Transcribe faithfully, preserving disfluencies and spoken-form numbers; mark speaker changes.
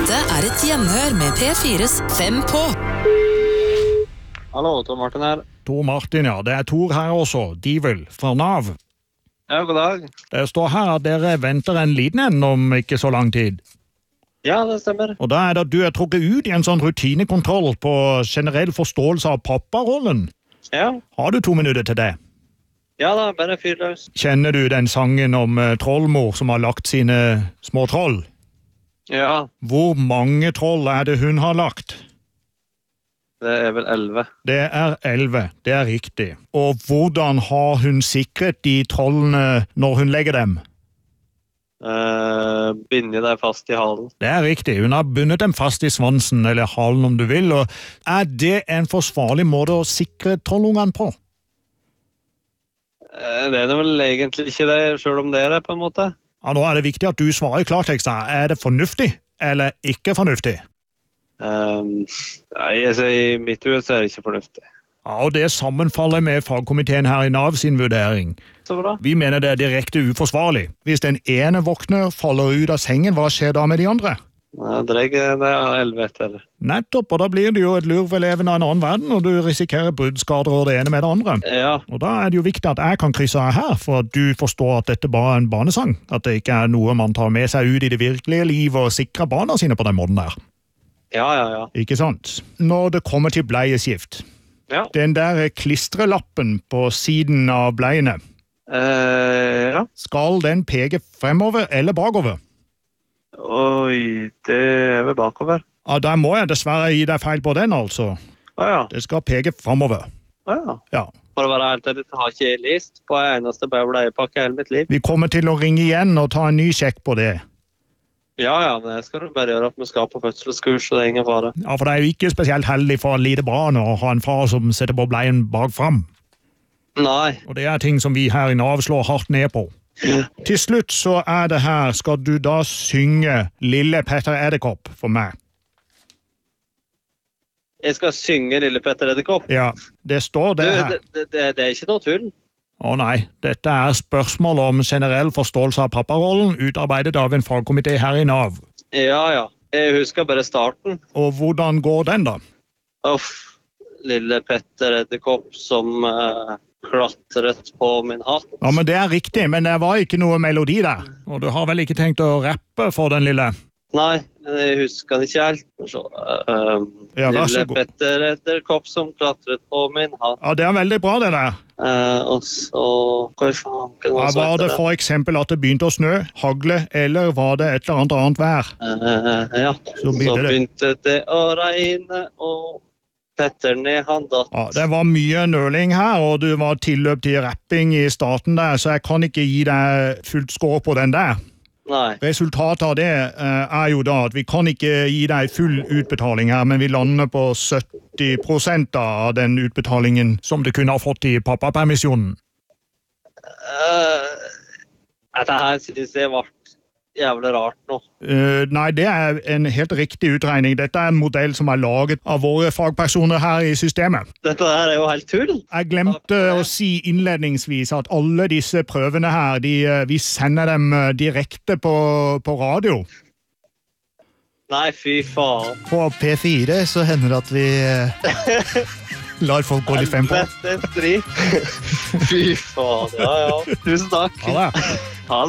Speaker 1: Dette er et gjenhør med P fires Fem på.
Speaker 2: Hallo, Tor Martin her.
Speaker 3: Tor Martin, ja. Det er Tor her også. Divel fra Nav.
Speaker 2: Ja, god dag.
Speaker 3: Det står her at dere venter en liten en om ikke så lang tid.
Speaker 2: Ja, det stemmer.
Speaker 3: Og da er det at du er trukket ut i en sånn rutinekontroll på generell forståelse av papparollen.
Speaker 2: Ja.
Speaker 3: Har du to minutter til det?
Speaker 2: Ja da, bare fyr løs.
Speaker 3: Kjenner du den sangen om uh, trollmor som har lagt sine små troll?
Speaker 2: Ja,
Speaker 3: Hvor mange troll er det hun har lagt?
Speaker 2: det er vel elleve.
Speaker 3: Det er elleve, det er riktig. Og hvordan har hun sikret de trollene når hun legger dem?
Speaker 2: Uh, Binde deg fast i halen.
Speaker 3: Det er riktig, hun har bundet dem fast i svansen, eller halen om du vil, og er det en forsvarlig måte å sikre trollungene på?
Speaker 2: Uh, det er det vel egentlig ikke det, selv om det er det på en måte.
Speaker 3: Ja, nå er det viktig at du svarer i klartekst. Er det fornuftig, eller ikke fornuftig?
Speaker 2: Um, nei, altså, i mitt hus er det ikke fornuftig.
Speaker 3: Ja, og det sammenfaller med fagkomiteen her i Nav sin vurdering.
Speaker 2: Så bra.
Speaker 3: Vi mener det er direkte uforsvarlig. Hvis den ene våkner, faller ut av sengen, hva skjer da med de andre?
Speaker 2: Nei, det er det er elleve etter.
Speaker 3: Nettopp, og da blir det jo et lur for eleven av en annen verden, og du risikerer bruddskader og det ene med det andre.
Speaker 2: Ja,
Speaker 3: Og da er det jo viktig at jeg kan krysse av her, for at du forstår at dette bare er en barnesang. At det ikke er noe man tar med seg ut i det virkelige liv og sikrer barna sine på den måten der.
Speaker 2: ja, ja, ja.
Speaker 3: Ikke sant? Når det kommer til bleieskift,
Speaker 2: Ja,
Speaker 3: den der klistrelappen på siden av bleiene,
Speaker 2: uh, ja.
Speaker 3: skal den peke fremover eller bakover?
Speaker 2: Oi, det er vel bakover.
Speaker 3: Ja, da må jeg dessverre gi deg feil på den, altså.
Speaker 2: Å ja,
Speaker 3: Det skal peke fremover.
Speaker 2: å ja.
Speaker 3: Ja.
Speaker 2: For å være helt ærlig, så har ikke jeg lyst på en eneste bleiepakke i hele mitt liv.
Speaker 3: Vi kommer til å ringe igjen og ta en ny sjekk på det.
Speaker 2: Ja, ja, det skal du bare gjøre at vi skal på fødselskurs, så det er ingen fare.
Speaker 3: Ja, for det er jo ikke spesielt heldig for et lite barn å ha en far som setter på bleien bak fram.
Speaker 2: Nei.
Speaker 3: Og det er ting som vi her i Nav slår hardt ned på. Til slutt så er det her, skal du da synge Lille Petter Edderkopp for meg?
Speaker 2: Jeg skal synge Lille Petter Edderkopp.
Speaker 3: Ja, det står
Speaker 2: Du,
Speaker 3: det
Speaker 2: det,
Speaker 3: her.
Speaker 2: det, det, det er ikke noe tull.
Speaker 3: Å nei, dette er spørsmål om generell forståelse av papparollen, utarbeidet av en fagkomité her i Nav.
Speaker 2: Ja, ja. Jeg husker bare starten.
Speaker 3: Og hvordan går den da?
Speaker 2: Uff, Lille Petter Edderkopp som uh, klatret på min hatt.
Speaker 3: Ja, men det er riktig, men det var ikke noe melodi der. Og du har vel ikke tenkt å rappe for den lille?
Speaker 2: Nei, jeg husker den ikke helt. Så, uh,
Speaker 3: Ja, vær så
Speaker 2: Lille
Speaker 3: god.
Speaker 2: Petter Edderkopp som klatret på min hatt.
Speaker 3: Ja, det er veldig bra det der.
Speaker 2: Uh, og så... Hva faen? Hva
Speaker 3: Ja,
Speaker 2: så
Speaker 3: var
Speaker 2: etter
Speaker 3: det for eksempel at det begynte å snø, hagle, eller var det et eller annet annet vær?
Speaker 2: Uh, ja,
Speaker 3: Så
Speaker 2: så
Speaker 3: begynte det.
Speaker 2: begynte det å regne, og Petter ned han datt.
Speaker 3: Ja, det var mye nøling her, og du var tilløp til rapping i starten der, så jeg kan ikke gi deg fullt score på den der.
Speaker 2: Nei,
Speaker 3: Resultatet av det eh, er jo da at vi kan ikke gi deg full utbetaling her, men vi lander på sytti prosent av den utbetalingen som du kunne ha fått i pappapermisjonen.
Speaker 2: uh, dette her synes jeg ble jævlig rart nå.
Speaker 3: Eh, nei, det er en helt riktig utregning. Dette er en modell som er laget av våre fagpersoner her i systemet.
Speaker 2: Dette her er jo helt tull.
Speaker 3: Jeg glemte å si innledningsvis at alle disse prøvene her, de, eh, vi sender dem eh, direkte på, på radio.
Speaker 2: Nei, fy faen.
Speaker 4: På P fire så hender det at vi eh, lar folk gå litt frem på.
Speaker 2: Beste strid. Fy faen, ja, ja. Tusen takk.
Speaker 3: Ha det.
Speaker 2: Ha det.